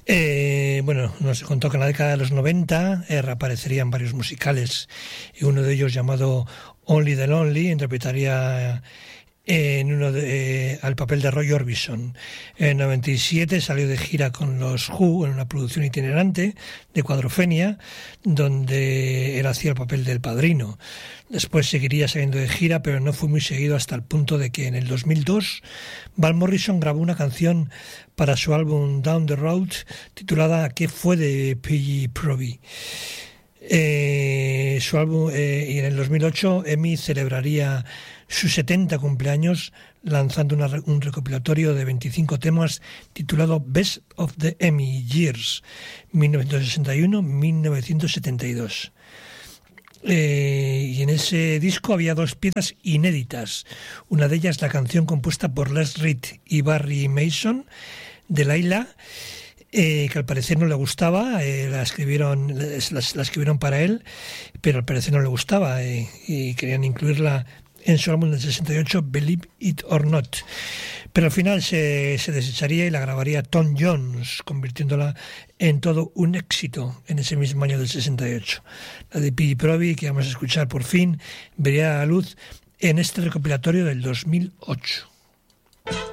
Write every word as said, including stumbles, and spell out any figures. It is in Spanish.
Eh, bueno, nos contó que en la década de los noventa eh, reaparecerían varios musicales y uno de ellos llamado Only the Lonely interpretaría en uno de, eh, al papel de Roy Orbison. En noventa y siete salió de gira con los Who en una producción itinerante de Cuadrofenia, donde él hacía el papel del padrino. Después seguiría saliendo de gira, pero no fue muy seguido hasta el punto de que en el dos mil dos Van Morrison grabó una canción para su álbum Down the Road titulada ¿Qué fue de P G Proby? Eh, su álbum, eh, y en el dos mil ocho Emmy celebraría su setenta cumpleaños lanzando una, un recopilatorio de veinticinco temas titulado Best of the Emmy Years mil novecientos sesenta y uno a mil novecientos setenta y dos. Eh, y en ese disco había dos piezas inéditas, una de ellas la canción compuesta por Les Reed y Barry Mason, Delilah, eh, que al parecer no le gustaba, eh, la escribieron la, la escribieron para él, pero al parecer no le gustaba, eh, y querían incluirla en su álbum del sesenta y ocho, Believe It or Not. Pero al final se, se desecharía y la grabaría Tom Jones, convirtiéndola en todo un éxito en ese mismo año del sesenta y ocho. La de P G Proby, que vamos a escuchar por fin, vería la luz en este recopilatorio del dos mil ocho.